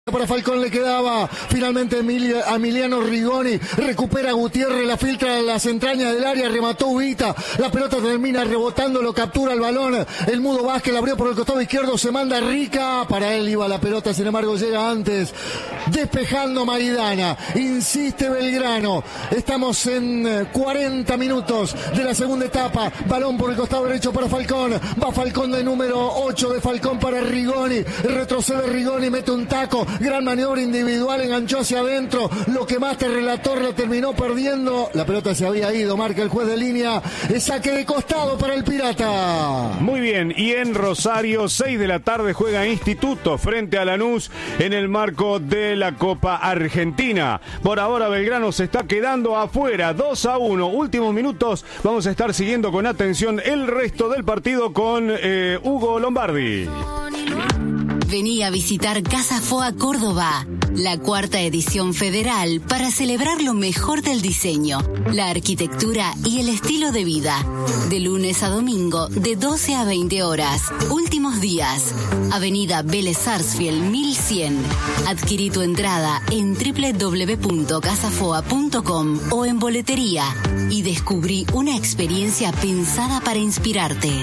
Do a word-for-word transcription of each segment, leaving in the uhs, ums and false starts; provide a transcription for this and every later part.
Para Falcón le quedaba finalmente Emilia, Emiliano Rigoni, recupera a Gutiérrez, la filtra en las entrañas del área, remató Ubita, la pelota termina rebotando, lo captura el balón, el Mudo Vázquez la abrió por el costado izquierdo, se manda Rica, para él iba la pelota, sin embargo llega antes, despejando Maidana, insiste Belgrano, estamos en cuarenta minutos de la segunda etapa, balón por el costado derecho para Falcón, va Falcón de número ocho de Falcón para Rigoni, retrocede Rigoni, mete un taco, gran maniobra individual, enganchó hacia adentro, lo que más te relator la terminó perdiendo, la pelota se había ido, marca el juez de línea, es saque de costado para el Pirata. Muy bien, y en Rosario, seis de la tarde juega Instituto frente a Lanús en el marco de la Copa Argentina. Por ahora Belgrano se está quedando afuera, dos a uno, últimos minutos, vamos a estar siguiendo con atención el resto del partido con eh, Hugo Lombardi. Vení a visitar Casa Foa Córdoba, la cuarta edición federal para celebrar lo mejor del diseño, la arquitectura y el estilo de vida. De lunes a domingo, de doce a veinte horas. Últimos días. Avenida Vélez Sarsfield mil cien. Adquirí tu entrada en doble u doble u doble u punto casafoa punto com o en boletería y descubrí una experiencia pensada para inspirarte.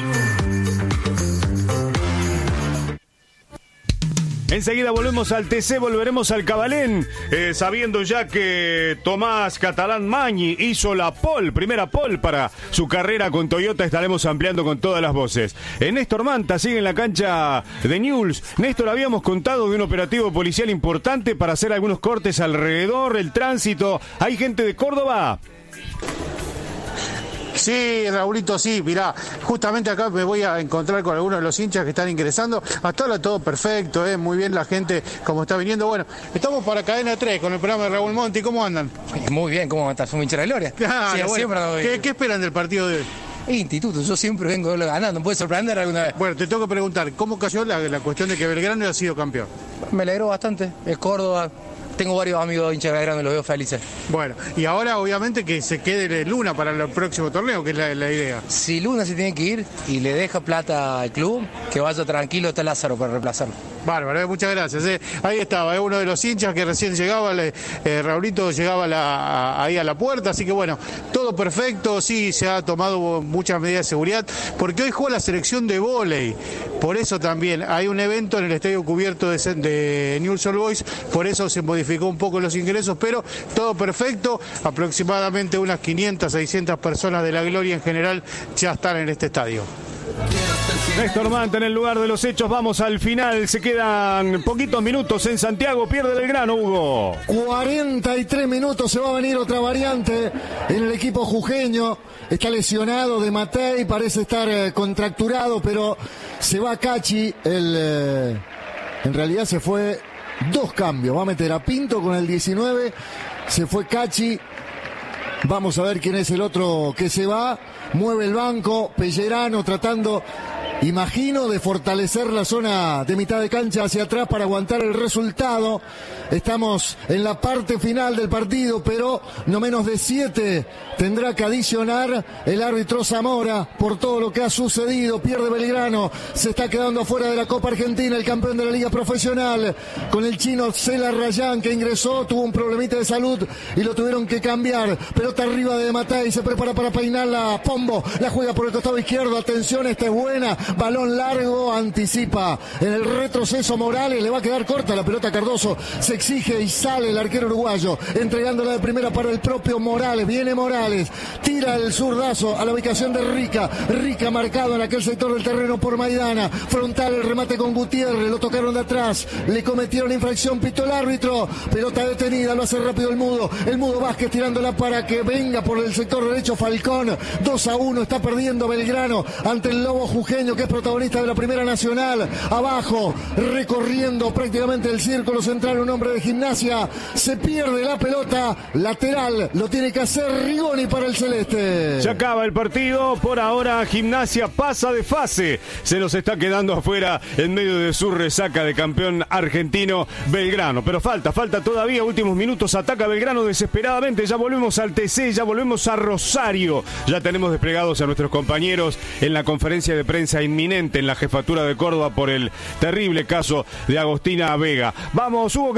Enseguida volvemos al T C, volveremos al Cabalén, eh, sabiendo ya que Tomás Catalán Mañi hizo la pole, primera pole para su carrera con Toyota, estaremos ampliando con todas las voces. Eh, Néstor Manta sigue en la cancha de Newell's. Néstor, habíamos contado de un operativo policial importante para hacer algunos cortes alrededor, el tránsito. ¿Hay gente de Córdoba? Sí, Raulito, sí, mirá, justamente acá me voy a encontrar con algunos de los hinchas que están ingresando. Hasta ahora todo perfecto, ¿eh? Muy bien la gente como está viniendo. Bueno, estamos para Cadena tres con el programa de Raúl Monti. ¿Cómo andan? Muy bien, ¿cómo estás? Soy un hincha de Gloria. Claro, sí, bueno. Siempre ¿Qué, ¿Qué esperan del partido de hoy? Instituto, yo siempre vengo ganando, ¿me puede sorprender alguna vez? Bueno, te tengo que preguntar, ¿cómo cayó la, la cuestión de que Belgrano haya sido campeón? Me alegró bastante, es Córdoba. Tengo varios amigos hinchas de Belgrano y los veo felices. Bueno, y ahora obviamente que se quede Luna para el próximo torneo, que es la, la idea. Si Luna se tiene que ir y le deja plata al club, que vaya tranquilo, está Lázaro para reemplazarlo. Bárbaro, eh, muchas gracias. Eh. Ahí estaba, eh, uno de los hinchas que recién llegaba, le, eh, Raulito llegaba la, a, ahí a la puerta, así que bueno, todo perfecto, sí, se ha tomado muchas medidas de seguridad, porque hoy juega la selección de vóley, por eso también hay un evento en el estadio cubierto de, de Newell's Old Boys, por eso se modificó un poco los ingresos, pero todo perfecto, aproximadamente unas quinientas, seiscientas personas de la Gloria en general ya están en este estadio. Néstor Manta en el lugar de los hechos, vamos al final, se quedan poquitos minutos en Santiago, pierde Belgrano, Hugo. cuarenta y tres minutos, se va a venir otra variante en el equipo jujeño, está lesionado de Matei, parece estar eh, contracturado, pero se va Cachi, el, eh, en realidad se fue dos cambios, va a meter a Pinto con el diecinueve, se fue Cachi. Vamos a ver quién es el otro que se va. Mueve el banco, Pellerano tratando, imagino, de fortalecer la zona de mitad de cancha hacia atrás para aguantar el resultado. Estamos en la parte final del partido, pero no menos de siete tendrá que adicionar el árbitro Zamora por todo lo que ha sucedido. Pierde Belgrano, se está quedando afuera de la Copa Argentina, el campeón de la Liga Profesional, con el chino Cela Rayán, que ingresó, tuvo un problemita de salud y lo tuvieron que cambiar. Pelota arriba de Matei, se prepara para peinarla Pombo, la juega por el costado izquierdo, atención, esta es buena, balón largo, anticipa en el retroceso Morales, le va a quedar corta la pelota a Cardoso, se exige y sale el arquero uruguayo, entregándola de primera para el propio Morales, viene Morales, tira el zurdazo a la ubicación de Rica, Rica marcado en aquel sector del terreno por Maidana, frontal el remate con Gutiérrez, lo tocaron de atrás, le cometieron infracción, pitó el árbitro, pelota detenida, lo hace rápido el Mudo, el Mudo Vázquez tirándola para que venga por el sector derecho Falcón, dos a uno, está perdiendo Belgrano ante el Lobo Jujeño, que es protagonista de la Primera Nacional, abajo, recorriendo prácticamente el círculo central, un hombre de Gimnasia, se pierde la pelota, lateral, lo tiene que hacer Rigoni para el celeste. Se acaba el partido, por ahora Gimnasia pasa de fase, se nos está quedando afuera en medio de su resaca de campeón argentino Belgrano, pero falta, falta todavía, últimos minutos, ataca Belgrano desesperadamente, ya volvemos al T C, ya volvemos a Rosario, ya tenemos desplegados a nuestros compañeros en la conferencia de prensa inminente en la jefatura de Córdoba por el terrible caso de Agostina Vega. Vamos, Hugo.